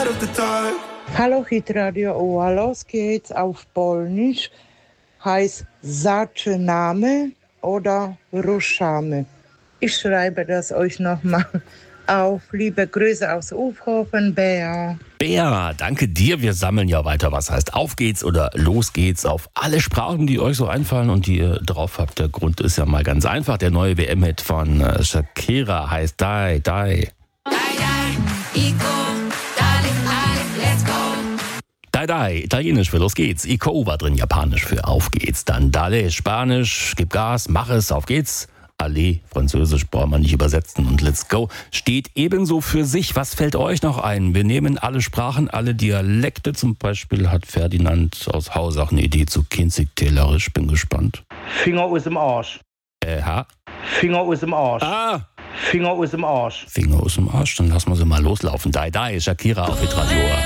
light of the dark. Hallo Hitradio Oa, los geht's auf Polnisch. Heißt Zaczynamy oder Ruszamy. Ich schreibe das euch nochmal auf. Liebe Grüße aus Ufhofen, Bea. Bea, danke dir. Wir sammeln ja weiter. Was heißt auf geht's oder los geht's auf alle Sprachen, die euch so einfallen und die ihr drauf habt. Der Grund ist ja mal ganz einfach. Der neue WM-Hit von Shakira heißt Die, Die. Die, italienisch für los geht's. Ico war drin, japanisch für auf geht's. Dann Dale, Spanisch, gib Gas, mach es, auf geht's. Allez, Französisch braucht man nicht übersetzen und let's go steht ebenso für sich. Was fällt euch noch ein? Wir nehmen alle Sprachen, alle Dialekte. Zum Beispiel hat Ferdinand aus Hausach eine Idee zu Kinzigtälerisch. Bin gespannt. Finger aus dem Arsch. Finger aus dem Arsch. Finger aus dem Arsch. Finger aus dem Arsch, dann lassen wir sie mal loslaufen. Die, Shakira auf Hitradio.